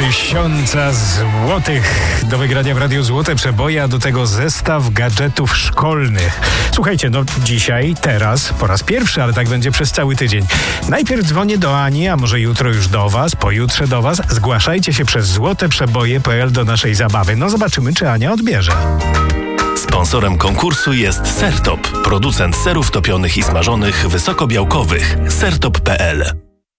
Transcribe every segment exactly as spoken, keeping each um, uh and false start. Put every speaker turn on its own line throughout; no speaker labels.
tysiąca złotych do wygrania w Radiu Złote Przeboje, a do tego zestaw gadżetów szkolnych. Słuchajcie, no dzisiaj, teraz, po raz pierwszy, ale tak będzie przez cały tydzień. Najpierw dzwonię do Ani, a może jutro już do was, pojutrze do was. Zgłaszajcie się przez złoteprzeboje kropka p l do naszej zabawy. No zobaczymy, czy Ania odbierze.
Sponsorem konkursu jest Sertop, producent serów topionych i smażonych wysokobiałkowych. sertop kropka p l.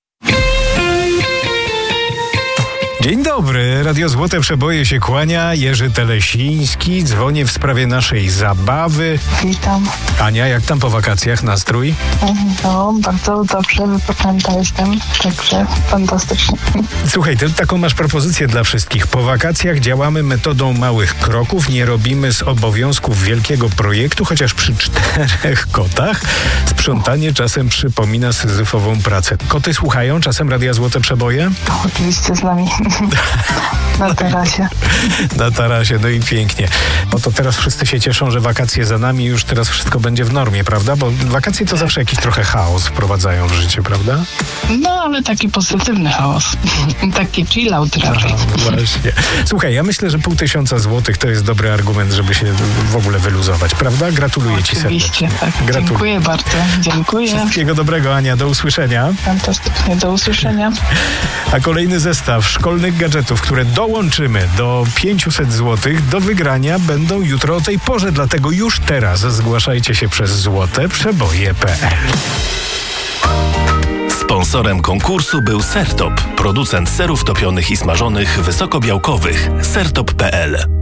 Dzień dobry, Radio Złote Przeboje się kłania, Jerzy Telesiński, dzwonię w sprawie naszej zabawy.
Witam.
Ania, jak tam po wakacjach nastrój?
No, bardzo dobrze, wypoczęta jestem, także fantastycznie.
Słuchaj, ty taką masz propozycję dla wszystkich. Po wakacjach działamy metodą małych kroków, nie robimy z obowiązków wielkiego projektu, chociaż przy czterech kotach sprzątanie czasem przypomina syzyfową pracę. Koty słuchają czasem Radia Złote Przeboje?
Oczywiście z nami. Na tarasie.
Na tarasie, no i pięknie. Bo to teraz wszyscy się cieszą, że wakacje za nami, już teraz wszystko będzie w normie, prawda? Bo wakacje to zawsze jakiś trochę chaos wprowadzają w życie, prawda?
No, ale taki pozytywny chaos. Taki chill out raczej.
No, właśnie. Słuchaj, ja myślę, że pół tysiąca złotych to jest dobry argument, żeby się w ogóle wyluzować, prawda? Gratuluję ci serdecznie.
Oczywiście, tak.
Gratuluję.
Dziękuję bardzo. Dziękuję.
Wszystkiego dobrego, Ania. Do usłyszenia.
Fantastycznie. Do usłyszenia.
A kolejny zestaw szkolnych gadżetów, które dołączymy do pięćset złotych, do wygrania będą jutro o tej porze. Dlatego już teraz zgłaszajcie się przez złoteprzeboje kropka p l.
Sponsorem konkursu był Sertop, producent serów topionych i smażonych wysokobiałkowych. sertop kropka p l.